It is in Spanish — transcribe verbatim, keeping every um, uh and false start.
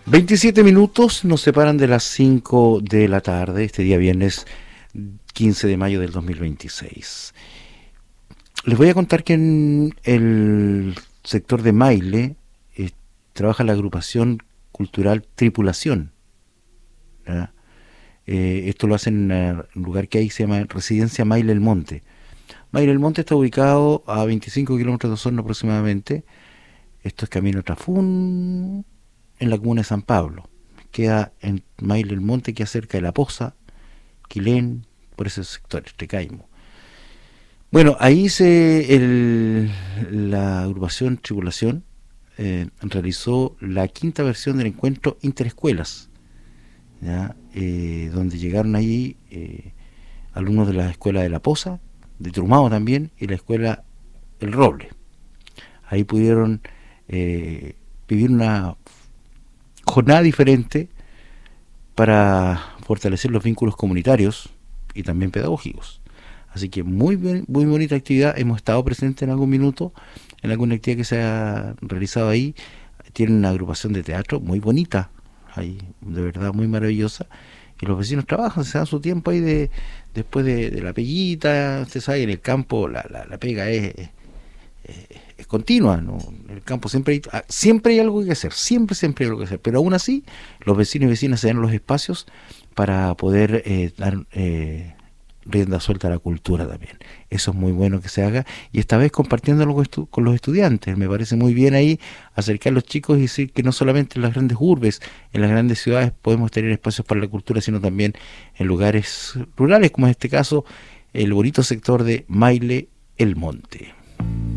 veintisiete minutos nos separan de las cinco de la tarde, este día viernes quince de mayo del dos mil veintiséis. Les voy a contar que en el sector de Maile eh, trabaja la agrupación cultural Tripulación. Eh, esto lo hacen en un lugar que hay se llama Residencia Maile El Monte. Maile El Monte está ubicado a veinticinco kilómetros de Osorno aproximadamente. Esto es camino a Trafún, en la comuna de San Pablo. Queda en Maile El Monte, queda cerca de La Poza, Quilén, por ese sector, Trecaimo. Bueno, ahí se el, la agrupación Tripulación eh, realizó la quinta versión del encuentro Interescuelas, ¿ya? Eh, donde llegaron ahí eh, alumnos de la escuela de La Poza, de Trumao también, y la escuela El Roble. Ahí pudieron eh, vivir una jornada diferente para fortalecer los vínculos comunitarios y también pedagógicos. Así que muy bien, muy bonita actividad. Hemos estado presentes en algún minuto en alguna actividad que se ha realizado ahí. Tienen una agrupación de teatro muy bonita, ahí, de verdad muy maravillosa. Y los vecinos trabajan, se dan su tiempo ahí de después de, de la peguita. Usted sabe, en el campo la, la, la pega es, es, es continua, ¿no? En el campo siempre hay, siempre hay algo que hacer, siempre, siempre hay algo que hacer. Pero aún así, los vecinos y vecinas se dan los espacios para poder eh, dar eh, rienda suelta a la cultura también. Eso es muy bueno que se haga, y esta vez compartiéndolo con, estu con los estudiantes. Me parece muy bien ahí acercar a los chicos y decir que no solamente en las grandes urbes, en las grandes ciudades podemos tener espacios para la cultura, sino también en lugares rurales, como en este caso el bonito sector de Maile El Monte.